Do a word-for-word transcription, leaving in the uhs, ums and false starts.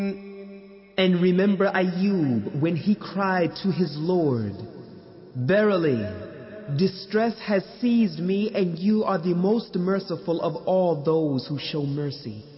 And remember Ayub when he cried to his Lord, "Verily, distress has seized me, and you are the most merciful of all those who show mercy."